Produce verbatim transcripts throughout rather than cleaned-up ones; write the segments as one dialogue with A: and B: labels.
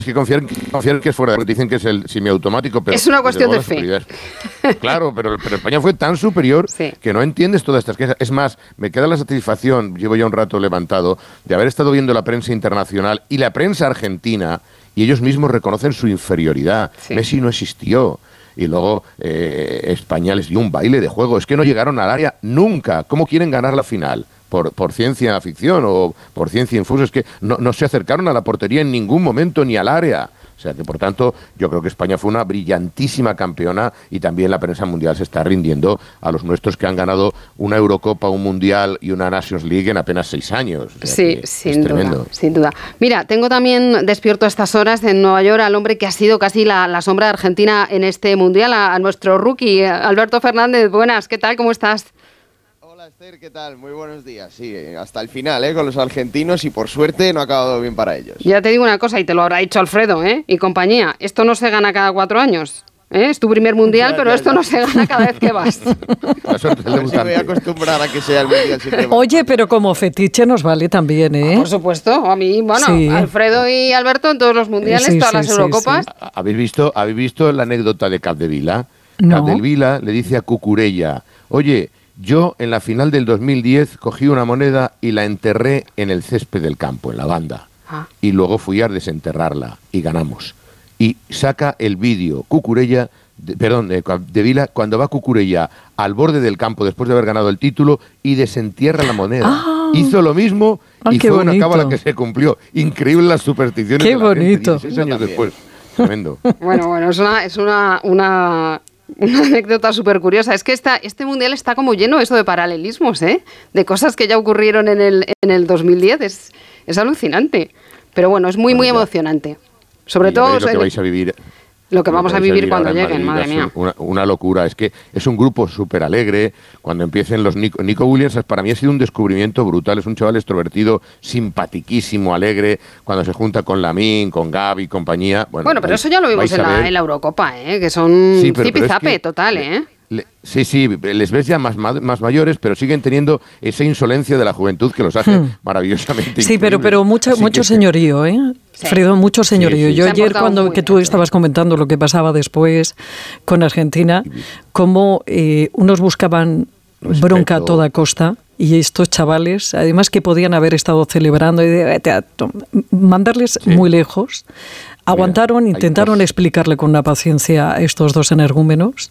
A: que confiar, confiar que es fuera, porque dicen que es el semiautomático, pero
B: es una cuestión de fe.
A: Claro, pero, pero España fue tan superior sí. que no entiendes todas estas quejas. Es más, me queda la satisfacción, llevo ya un rato levantado, de haber estado viendo la prensa internacional y la prensa argentina, y ellos mismos reconocen su inferioridad. Sí. Messi no existió. Y luego eh, España les dio un baile de juego. Es que no llegaron al área nunca. ¿Cómo quieren ganar la final? Por, por ciencia ficción o por ciencia infusa, es que no, no se acercaron a la portería en ningún momento ni al área. O sea que, por tanto, yo creo que España fue una brillantísima campeona y también la prensa mundial se está rindiendo a los nuestros que han ganado una Eurocopa, un Mundial y una Nations League en apenas seis años. O sea,
B: sí, sin duda, sin duda. Mira, tengo también despierto a estas horas en Nueva York al hombre que ha sido casi la, la sombra de Argentina en este Mundial, a, a nuestro rookie, Alberto Fernández. Buenas, ¿qué tal? ¿Cómo estás?
C: Hola Esther, ¿qué tal? Muy buenos días. Sí, hasta el final, ¿eh? Con los argentinos y por suerte no ha acabado bien para ellos.
B: Ya te digo una cosa y te lo habrá dicho Alfredo, ¿eh? Y compañía, esto no se gana cada cuatro años. ¿Eh? Es tu primer mundial, ya, pero ya, esto ya. no se gana cada vez que vas.
C: Sí, me voy a acostumbrar a que sea el mundial.
D: Oye, pero como fetiche nos vale también, ¿eh?
B: Ah, por supuesto, a mí, bueno, sí. Alfredo y Alberto en todos los mundiales, sí, todas sí, las sí, Eurocopas.
A: Sí. ¿Habéis visto, ¿Habéis visto la anécdota de Capdevila?
D: No.
A: Capdevila le dice a Cucurella, oye, yo en la final del dos mil diez cogí una moneda y la enterré en el césped del campo, en la banda. Ah. Y luego fui a desenterrarla y ganamos. Y saca el vídeo Cucurella, de, perdón, de, de Vila, cuando va Cucurella al borde del campo después de haber ganado el título y desentierra la moneda. Ah. Hizo lo mismo y
D: ah,
A: fue una cábala que se cumplió. Increíble las supersticiones
D: qué
A: de la
D: bonito.
A: gente, dieciséis años después. Tremendo.
B: Bueno, bueno, es una... Es una, una... Una anécdota súper curiosa. Es que esta, este mundial está como lleno eso de paralelismos, ¿eh? De cosas que ya ocurrieron en el, en el dos mil diez. Es, es alucinante. Pero bueno, es muy, bueno, muy ya. emocionante. Sobre
A: y
B: todo...
A: Lo que vais a vivir...
B: Lo que vamos a vivir cuando lleguen, madre mía.
A: Una, una locura. Es que es un grupo súper alegre. Cuando empiecen los Nico, Nico Williams, para mí ha sido un descubrimiento brutal. Es un chaval extrovertido, simpatiquísimo, alegre. Cuando se junta con Lamine, con Gavi y compañía. Bueno,
B: bueno pero vais, eso ya lo vimos en la, en la Eurocopa, ¿eh? Que son sí, zipizape es que, total, ¿eh?
A: Le, sí, sí, les ves ya más, más mayores, pero siguen teniendo esa insolencia de la juventud que los hace hmm. maravillosamente
D: Sí, pero, pero mucho, mucho que, señorío, ¿eh? Sí. Fredo, mucho señorío. Sí, sí. Yo ayer, cuando que tú bien, estabas comentando lo que pasaba después con Argentina, cómo eh, unos buscaban Respeto. bronca a toda costa y estos chavales, además que podían haber estado celebrando, y de, mandarles sí. muy lejos, aguantaron, Mira, intentaron dos... explicarle con una paciencia a estos dos energúmenos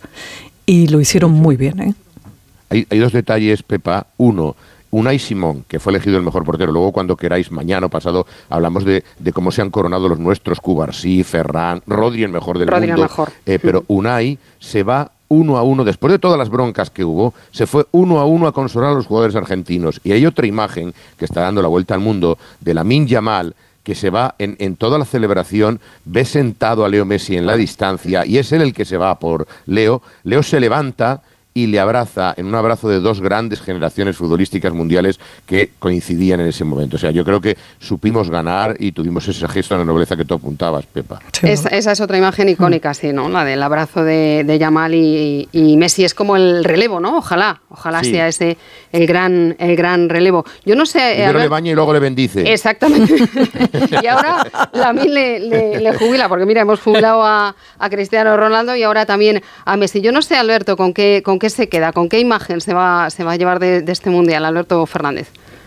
D: y lo hicieron muy bien, ¿eh?
A: Hay, hay dos detalles, Pepa. Uno, Unai Simón, que fue elegido el mejor portero. Luego, cuando queráis, mañana o pasado, hablamos de, de cómo se han coronado los nuestros, Cubarsí, Ferran, Rodri, el mejor del
B: Rodri
A: mundo.
B: Mejor.
A: Eh, pero Unai se va uno a uno, después de todas las broncas que hubo, se fue uno a uno a consolar a los jugadores argentinos. Y hay otra imagen que está dando la vuelta al mundo de Lamine Yamal, que se va en, en toda la celebración, ve sentado a Leo Messi en la distancia y es él el que se va por Leo. Leo se levanta y le abraza en un abrazo de dos grandes generaciones futbolísticas mundiales que coincidían en ese momento. O sea, yo creo que supimos ganar y tuvimos ese gesto de la nobleza que tú apuntabas, Pepa.
B: Sí, ¿no? es, esa es otra imagen icónica, sí, ¿no? La del abrazo de, de Yamal y, y Messi es como el relevo, ¿no? Ojalá, ojalá sí. sea ese el gran, el gran relevo. Yo no sé...
A: Primero ver... le baña y luego le bendice.
B: Exactamente. Y ahora Lamine le, le, le jubila, porque mira, hemos jubilado a, a Cristiano Ronaldo y ahora también a Messi. Yo no sé, Alberto, con qué... Con ¿Con qué se queda? ¿Con qué imagen se va, se va a llevar de, de este Mundial, Alberto Fernández?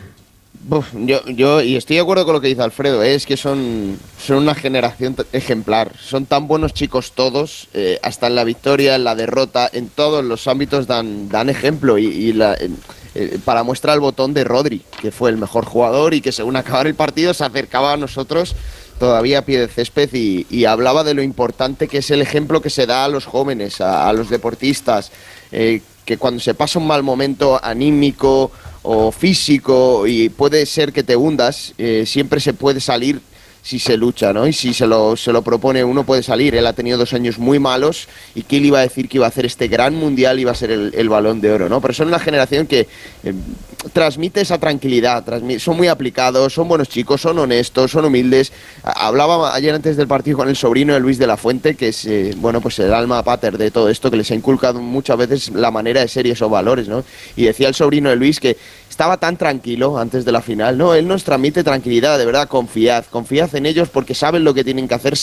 C: Uf, yo, yo, y estoy de acuerdo con lo que dice Alfredo, ¿eh? Es que son, son una generación ejemplar. Son tan buenos chicos todos, eh, hasta en la victoria, en la derrota, en todos los ámbitos dan, dan ejemplo. Y, y la, eh, para muestra el botón de Rodri, que fue el mejor jugador y que según acabar el partido se acercaba a nosotros todavía a pie de césped y, y hablaba de lo importante que es el ejemplo que se da a los jóvenes, a, a los deportistas, eh, que cuando se pasa un mal momento anímico o físico y puede ser que te hundas, eh, siempre se puede salir si se lucha, ¿no? Y si se lo, se lo propone uno puede salir. Él ha tenido dos años muy malos y ¿quién le iba a decir que iba a hacer este gran mundial y iba a ser el, el Balón de Oro, ¿no? Pero son una generación que eh, transmite esa tranquilidad, transmite, son muy aplicados, son buenos chicos, son honestos, son humildes. Hablaba ayer antes del partido con el sobrino de Luis de la Fuente, que es, eh, bueno, pues el alma pater de todo esto, que les ha inculcado muchas veces la manera de ser y esos valores, ¿no? Y decía el sobrino de Luis que estaba tan tranquilo antes de la final. No, él nos transmite tranquilidad, de verdad, confiad, confiad en ellos porque saben lo que tienen que hacer.